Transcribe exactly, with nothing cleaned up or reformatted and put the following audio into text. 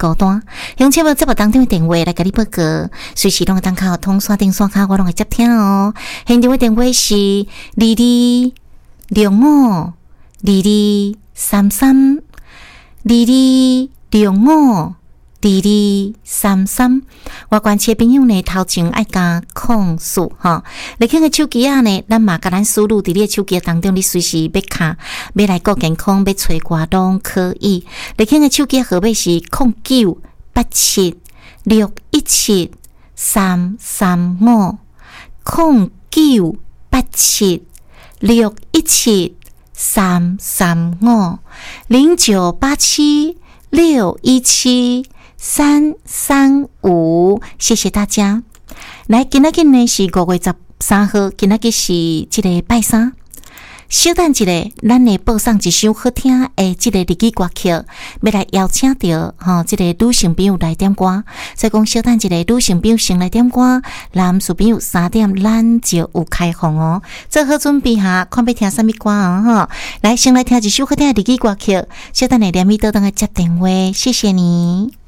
孤单。用节目节目当中的电话来甲你报告，随时拢会当靠通线顶线卡，我拢会接听哦。现场的电话是二二六五二二三三二二六五。二二三三，我关切朋友呢，头前爱加控诉哈。你看个手机啊呢，咱嘛甲咱输入伫你手机当中，你随时要卡，要来顾健康，要找我拢可以。你看个手机号码是零九八七六一七三三五零九八七六一七三三五零九八七六一七。三三五，谢谢大家。来，今仔日呢是五月十三号，今仔日是这个拜三。小等一下，咱来播送一首好听的这个日语歌曲，要来邀请到吼这个女性朋友来点歌。所以讲，小等一下，女性朋友先来点歌，男士朋友三点咱就有开放哦。做好准备下，看要听什么歌哦哈。来，先来听一首好听的日语歌曲。小等下连咪都等来接电话，谢谢你。